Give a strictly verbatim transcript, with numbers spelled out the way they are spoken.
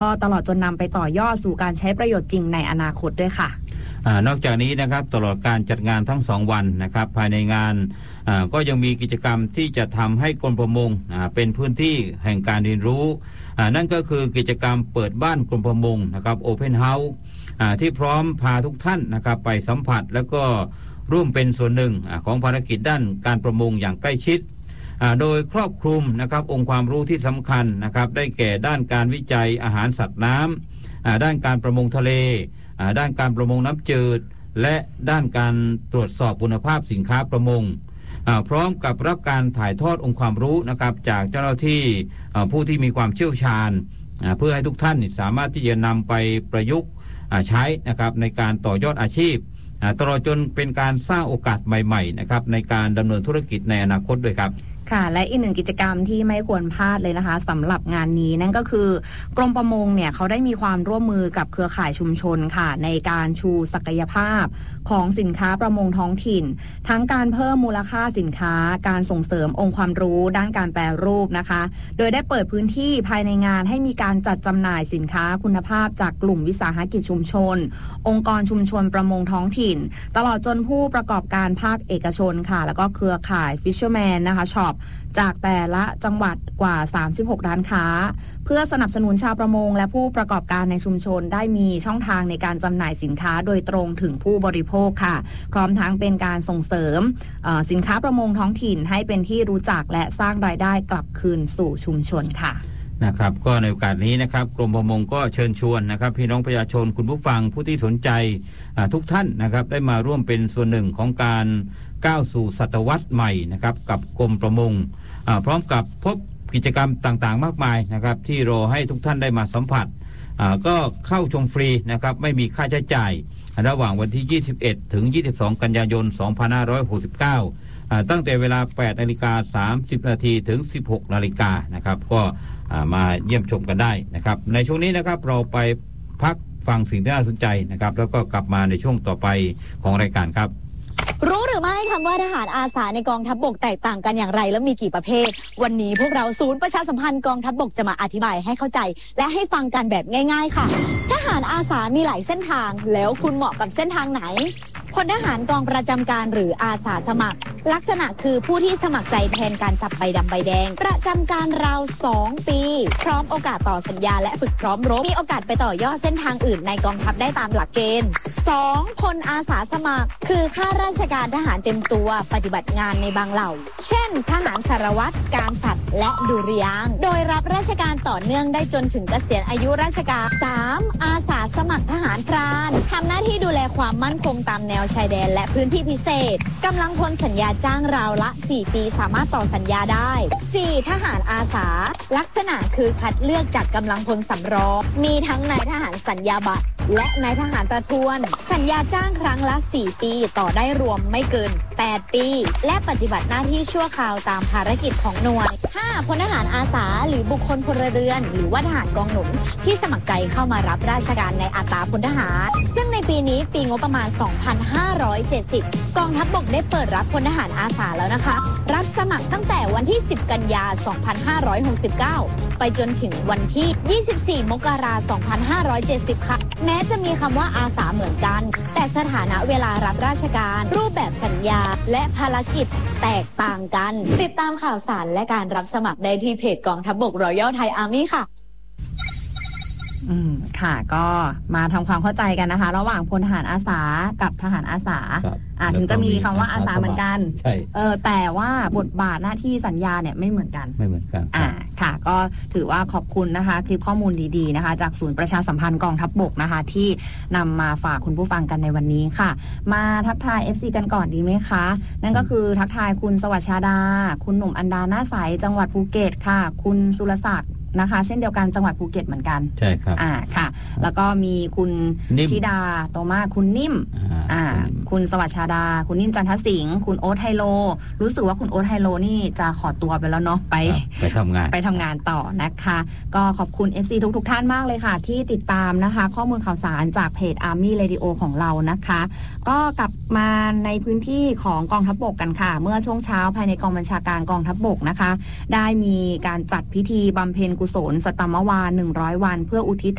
ตลอดจนนำไปต่อยอดสู่การใช้ประโยชน์จริงในอนาคตด้วยค่ะนอกจากนี้นะครับตลอดการจัดงานทั้งสองวันนะครับภายในงานก็ยังมีกิจกรรมที่จะทำให้กรมประมงเป็นพื้นที่แห่งการเรียนรู้นั่นก็คือกิจกรรมเปิดบ้านกรมประมงนะครับ Open House ที่พร้อมพาทุกท่านนะครับไปสัมผัสแล้วก็ร่วมเป็นส่วนหนึ่งของภารกิจด้านการประมงอย่างใกล้ชิดโดยครอบคลุมนะครับองค์ความรู้ที่สำคัญนะครับได้แก่ด้านการวิจัยอาหารสัตว์น้ำด้านการประมงทะเลด้านการประมงน้ำจืดและด้านการตรวจสอบคุณภาพสินค้าประมงพร้อมกับรับการถ่ายทอดองค์ความรู้นะครับจากเจ้าหน้าที่ผู้ที่มีความเชี่ยวชาญเพื่อให้ทุกท่านสามารถที่จะนำไปประยุกต์ใช้นะครับในการต่อยอดอาชีพตลอดจนเป็นการสร้างโอกาสใหม่ๆนะครับในการดำเนินธุรกิจในอนาคตด้วยครับค่ะและอีกหนึ่งกิจกรรมที่ไม่ควรพลาดเลยนะคะสำหรับงานนี้นั่นก็คือกรมประมงเนี่ยเขาได้มีความร่วมมือกับเครือข่ายชุมชนค่ะในการชูศักยภาพของสินค้าประมงท้องถิ่นทั้งการเพิ่มมูลค่าสินค้าการส่งเสริมองค์ความรู้ด้านการแปรรูปนะคะโดยได้เปิดพื้นที่ภายในงานให้มีการจัดจำหน่ายสินค้าคุณภาพจากกลุ่มวิสาหกิจชุมชนองค์กรชุมชนประมงท้องถิ่นตลอดจนผู้ประกอบการภาคเอกชนค่ะแล้วก็เครือข่าย Fisherman นะคะช็อปจากแต่ละจังหวัดกว่าสามสิบหกร้านค้าเพื่อสนับสนุนชาวประมงและผู้ประกอบการในชุมชนได้มีช่องทางในการจำหน่ายสินค้าโดยตรงถึงผู้บริโภคค่ะพร้อมทั้งเป็นการส่งเสริมสินค้าประมงท้องถิ่นให้เป็นที่รู้จักและสร้างรายได้กลับคืนสู่ชุมชนค่ะนะครับก็ในโอกาสนี้นะครับกรมประมงก็เชิญชวนนะครับพี่น้องประชาชนคุณผู้ฟังผู้ที่สนใจทุกท่านนะครับได้มาร่วมเป็นส่วนหนึ่งของการก้าวสู่ศตวรรษใหม่นะครับกับกรมประมงพร้อมกับพบกิจกรรมต่างๆมากมายนะครับที่รอให้ทุกท่านได้มาสัมผัสก็เข้าชมฟรีนะครับไม่มีค่าใช้จ่ายระหว่างวันที่ยี่สิบเอ็ดถึงยี่สิบสองกันยายนสองพันห้าร้อยหกสิบเก้าตั้งแต่เวลา แปดนาฬิกาสามสิบนาทีถึง สิบหกนาฬิกานะครับก็มาเยี่ยมชมกันได้นะครับในช่วงนี้นะครับเราไปพักฟังสิ่งที่น่าสนใจนะครับแล้วก็กลับมาในช่วงต่อไปของรายการครับรู้หรือไม่คำว่าทหารอาสาในกองทัพบกแตกต่างกันอย่างไรและมีกี่ประเภทวันนี้พวกเราศูนย์ประชาสัมพันธ์กองทัพบกจะมาอธิบายให้เข้าใจและให้ฟังกันแบบง่ายๆค่ะทหารอาสามีหลายเส้นทางแล้วคุณเหมาะกับเส้นทางไหนพลทหารกองประจำการหรืออาสาสมัครลักษณะคือผู้ที่สมัครใจแทนการจับใบดำใบแดงประจำการราวสองปีพร้อมโอกาสต่อสัญญาและฝึกพร้อมรบมีโอกาสไปต่อยอดเส้นทางอื่นในกองทัพได้ตามหลักเกณฑ์สองพลอาสาสมัครคือข้าราชการทหารเต็มตัวปฏิบัติงานในบางเหล่าเช่นทหารสารวัตรการสัตว์และดุริยางค์โดยรับราชการต่อเนื่องได้จนถึงเกษียณอายุราชการสามอาสาสมัครทหารพรานทำหน้าที่ดูแลความมั่นคงตามแนวชายแดนและพื้นที่พิเศษกำลังพลสัญญาจ้างราวละสี่ปีสามารถต่อสัญญาได้สี่ทหารอาสาลักษณะคือคัดเลือกจากกำลังพลสำรองมีทั้งนายทหารสัญญาบัตรและนายทหารประทวนสัญญาจ้างครั้งละสี่ปีต่อได้รวมไม่เกินแปดปีและปฏิบัติหน้าที่ชั่วคราวตามภารกิจของหน่วยห้าพลทหารอาสาหรือบุคคลพลเรือนหรือว่าทหารกองหนุนที่สมัครใจเข้ามารับราชการในอัตราพลทหารซึ่งในปีนี้ปีงบประมาณสองพันห้าร้อยเจ็ดสิบกองทัพบกได้เปิดรับพลทหารอาสาแล้วนะคะรับสมัครตั้งแต่วันที่สิบกันยายนสองพันห้าร้อยหกสิบเก้าไปจนถึงวันที่ยี่สิบสี่มกราคมสองพันห้าร้อยเจ็ดสิบค่ะแม้จะมีคำว่าอาสาเหมือนกันแต่สถานะเวลารับราชการรูปแบบสัญญาและภารกิจแตกต่างกันติดตามข่าวสารและการรับสมัครได้ที่เพจกองทัพบก Royal Thai Army ค่ะอืมค่ะก็มาทำความเข้าใจกันนะคะระหว่างพลทหารอาสากับทหารอาสาอ่าถึงจะมีคำว่าอาสาเหมือนกันเออแต่ว่าบทบาทหน้าที่สัญญาเนี่ยไม่เหมือนกันไม่เหมือนกันอ่าค่ะก็ถือว่าขอบคุณนะคะคลิปข้อมูลดีๆนะคะจากศูนย์ประชาสัมพันธ์กองทัพบกนะคะที่นำมาฝากคุณผู้ฟังกันในวันนี้ค่ะมาทักทาย เอฟ ซี กันก่อนดีไหมคะนั่นก็คือทักทายคุณสวัสดิ์ชาดาคุณหนุ่มอันดาหน้าใสจังหวัดภูเก็ตค่ะคุณสุรศักดิ์นะคะเช่นเดียวกันจังหวัดภูเก็ตเหมือนกันใช่ครับอ่าค่ะแล้วก็มีคุณธิดาโตมาคุณนิ่มอ่าคุณสวัสดิ์ชาดาคุณนิ่มจันทสิงห์คุณโอ๊ตไฮโลรู้สึกว่าคุณโอ๊ตไฮโลนี่จะขอตัวไปแล้วเนาะไปไปทำงานไปทำงานต่อนะคะก็ขอบคุณ เอฟ ซี ทุกๆท่านมากเลยค่ะที่ติดตามนะคะข้อมูลข่าวสารจากเพจ Army Radio ของเรานะคะก็กลับมาในพื้นที่ของกองทัพบกกันค่ะเมื่อช่วงเช้าภายในกองบัญชาการกองทัพบกนะคะได้มีการจัดพิธีบำเพ็ญกุศลสัตมวาลหนึ่งร้อยวันเพื่ออุทิศ